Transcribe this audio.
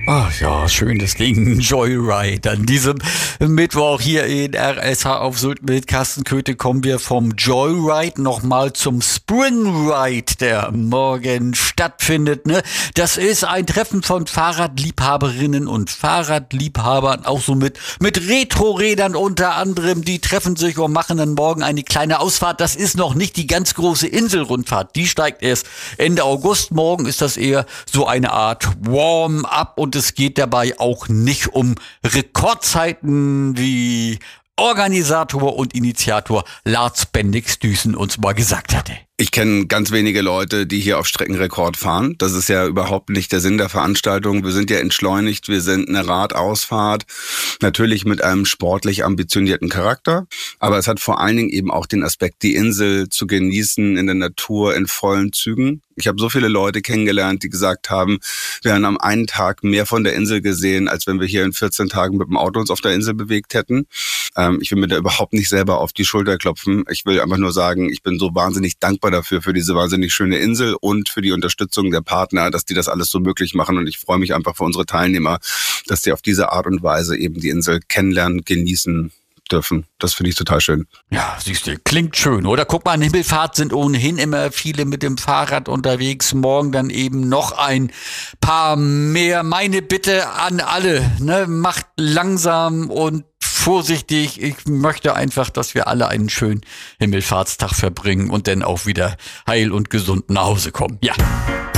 Ach ja, schönes Ding, Joyride. An diesem Mittwoch hier in RSH auf Sylt mit Carsten Köthe kommen wir vom Joyride nochmal zum Springride, der morgen stattfindet. Ne? Das ist ein Treffen von Fahrradliebhaberinnen und Fahrradliebhabern, auch so mit Retro-Rädern unter anderem. Die treffen sich und machen dann morgen eine kleine Ausfahrt. Das ist noch nicht die ganz große Inselrundfahrt. Die steigt erst Ende August. Morgen ist das eher so eine Art Warm-up und es geht dabei auch nicht um Rekordzeiten, wie Organisator und Initiator Lars Bendix-Düßen uns mal gesagt hatte. Ich kenne ganz wenige Leute, die hier auf Streckenrekord fahren. Das ist ja überhaupt nicht der Sinn der Veranstaltung. Wir sind ja entschleunigt, wir sind eine Radausfahrt, natürlich mit einem sportlich ambitionierten Charakter. Aber es hat vor allen Dingen eben auch den Aspekt, die Insel zu genießen in der Natur in vollen Zügen. Ich habe so viele Leute kennengelernt, die gesagt haben, wir haben am einen Tag mehr von der Insel gesehen, als wenn wir hier in 14 Tagen mit dem Auto uns auf der Insel bewegt hätten. Ich will mir da überhaupt nicht selber auf die Schulter klopfen. Ich will einfach nur sagen, ich bin so wahnsinnig dankbar dafür, für diese wahnsinnig schöne Insel und für die Unterstützung der Partner, dass die das alles so möglich machen. Und ich freue mich einfach für unsere Teilnehmer, dass die auf diese Art und Weise eben die Insel kennenlernen, genießen dürfen. Das finde ich total schön. Ja, siehst du, klingt schön, oder? Guck mal, an Himmelfahrt sind ohnehin immer viele mit dem Fahrrad unterwegs. Morgen dann eben noch ein paar mehr. Meine Bitte an alle, ne? Macht langsam und vorsichtig. Ich möchte einfach, dass wir alle einen schönen Himmelfahrtstag verbringen und dann auch wieder heil und gesund nach Hause kommen. Ja.